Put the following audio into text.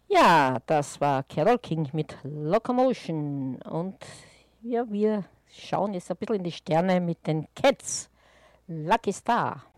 Ja, das war Carole King mit Locomotion. Und ja, wir schauen jetzt ein bisschen in die Sterne mit den Cats. Lucky Star.